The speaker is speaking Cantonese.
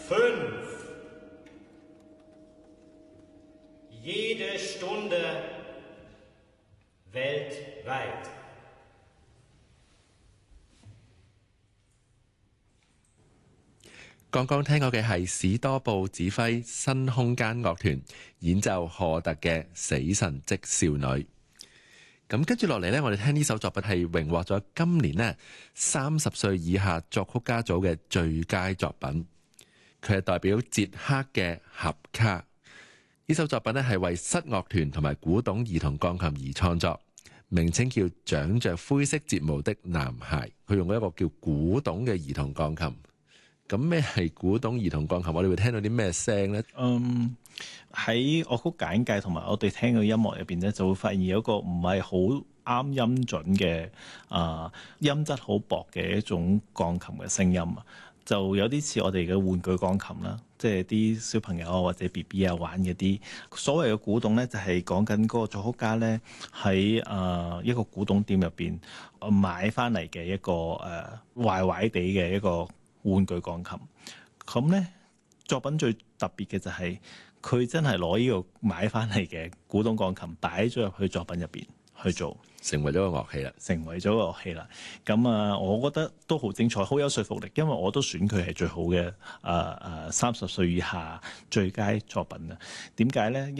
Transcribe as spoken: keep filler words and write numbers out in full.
fünf. Jede Stunde weltweit. 剛剛聽過嘅係史多布指揮新空間樂團演奏賀特嘅《死神即少女》。咁跟住落嚟呢，我哋聽呢首作品係榮獲咗今年呢三十歲以下作曲家組嘅最佳作品。佢係代表捷克嘅合卡。呢首作品呢係為室樂團同埋古董兒童鋼琴而創作，名稱叫《長着灰色睫毛的男孩》。佢用咗一個叫古董嘅兒童鋼琴。咁咩係古董兒童鋼琴？我哋會聽到啲咩聲呢？ 嗯，喺樂曲簡介同埋我哋聽嘅音樂入邊咧，就會發現有一個唔係好啱音準嘅啊、呃、音質好薄嘅一種鋼琴嘅聲音啊，就有啲似我哋嘅玩具鋼琴啦，即係啲小朋友啊或者 B B 啊玩嗰啲所謂嘅古董咧，就係講緊嗰個作曲家咧喺啊一個古董店入邊買翻嚟嘅一個誒、呃、壞壞地嘅一個玩具鋼琴。咁咧作品最特別嘅就係佢真係攞呢個買翻嚟嘅古董鋼琴擺咗入去作品入邊去做， 成為咗個樂器啦， 成為咗個樂器啦。咁啊，我覺得都好精彩，好有說服力，因為我都選佢係最好嘅誒誒三十歲以下最佳作品啊。點解咧？